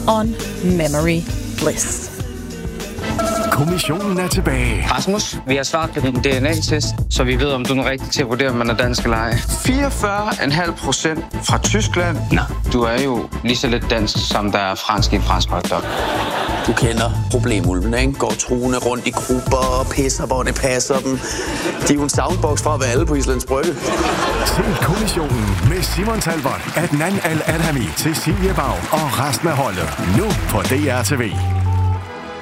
on memory bliss. Kommissionen er tilbage. Rasmus, vi har svaret på din DNA-test, så vi ved, om du er rigtig til at vurdere, om man er dansk eller ej. 44,5% fra Tyskland. Nå, du er jo lige så lidt dansk, som der er fransk i en fransk hotdog. Du kender problemulvene, ikke? Går truende rundt i grupper og pisser, hvor det passer dem. De er jo en soundbox fra at være alle på Islands Brygge. Se Kommissionen med Simon Talbot, Adnan Al-Adhami, Cecilie Bag og resten af holdet. Nu på DR TV.